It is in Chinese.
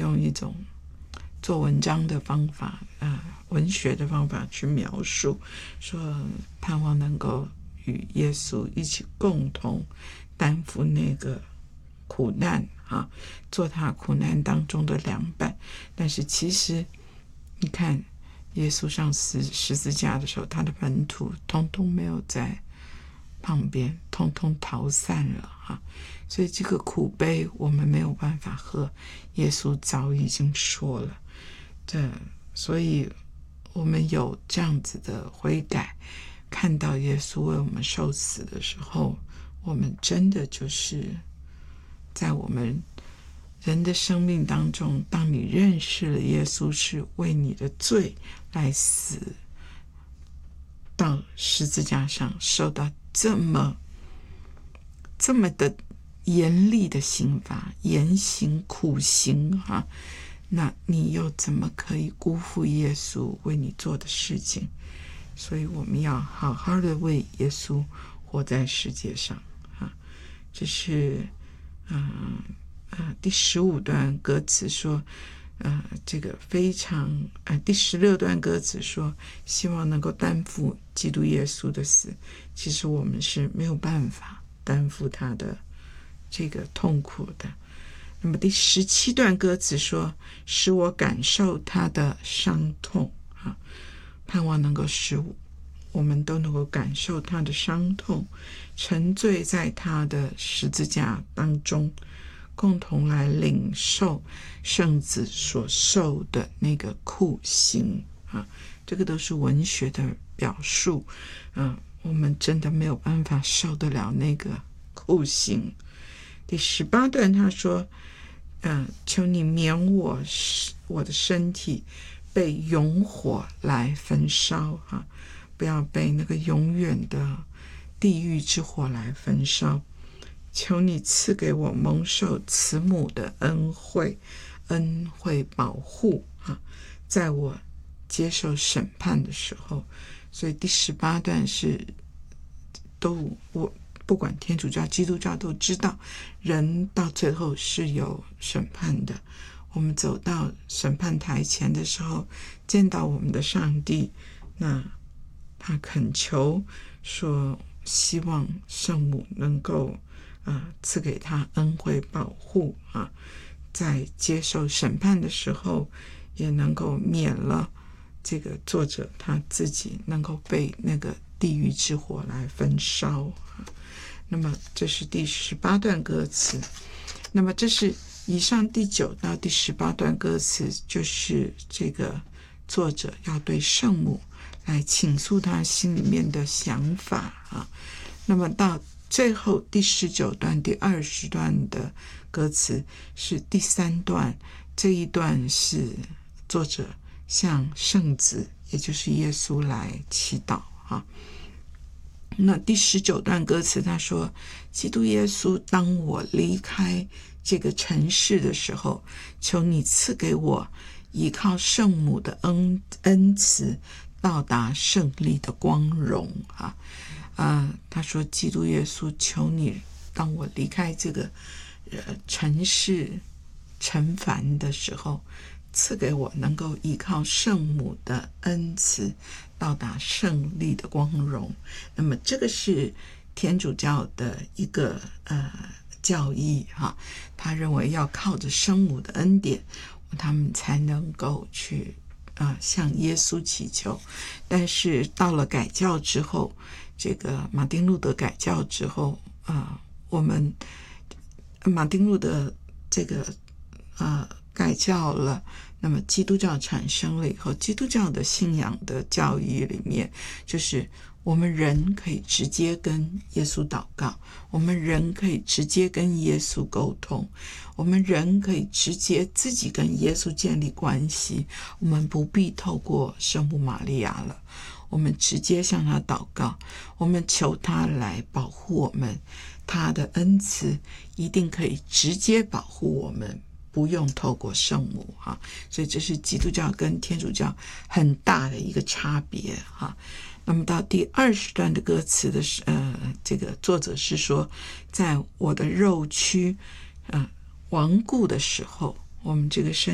用一种做文章的方法，文学的方法去描述，说盼望能够与耶稣一起共同担负那个苦难做他苦难当中的凉拌。但是其实你看耶稣上十字架的时候，他的门徒通通没有在旁边，通通逃散了所以这个苦杯我们没有办法喝，耶稣早已经说了。所以我们有这样子的悔改，看到耶稣为我们受死的时候，我们真的就是在我们人的生命当中，当你认识了耶稣是为你的罪来死，到十字架上受到这么的严厉的刑罚，严刑苦刑那你又怎么可以辜负耶稣为你做的事情？所以我们要好好的为耶稣活在世界上这是第15段歌词说这个非常第16段歌词说希望能够担负基督耶稣的死。其实我们是没有办法担负他的这个痛苦的。那么第17段歌词说使我感受他的伤痛盼望能够使我们都能够感受他的伤痛，沉醉在他的十字架当中，共同来领受圣子所受的那个酷刑这个都是文学的表述我们真的没有办法受得了那个酷刑。第18段他说求你免我的身体被永火来焚烧不要被那个永远的地狱之火来焚烧。求你赐给我蒙受慈母的恩惠保护在我接受审判的时候。所以第18段是我不管天主教基督教都知道人到最后是有审判的。我们走到审判台前的时候，见到我们的上帝，那他恳求说希望圣母能够赐给他恩惠保护在接受审判的时候也能够免了这个作者他自己能够被那个地狱之火来焚烧那么这是第18段歌词。那么这是以上第9到第18段歌词，就是这个作者要对圣母来倾诉他心里面的想法那么到最后第19段第20段的歌词是第3段，这一段是作者向圣子也就是耶稣来祈祷那第19段歌词他说基督耶稣当我离开这个城市的时候，求你赐给我依靠圣母的恩慈到达胜利的光荣他说基督耶稣求你当我离开这个城市尘凡的时候，赐给我能够依靠圣母的恩慈到达胜利的光荣。那么这个是天主教的一个教义他认为要靠着圣母的恩典他们才能够去向耶稣祈求。但是到了改教之后，这个马丁路德改教之后我们马丁路德这个改教了，那么基督教产生了以后，基督教的信仰的教义里面就是我们人可以直接跟耶稣祷告，我们人可以直接跟耶稣沟通，我们人可以直接自己跟耶稣建立关系，我们不必透过圣母玛利亚了，我们直接向他祷告，我们求他来保护我们，他的恩慈一定可以直接保护我们，不用透过圣母所以这是基督教跟天主教很大的一个差别那么到第20段的歌词的这个作者是说，在我的肉躯顽固的时候，我们这个身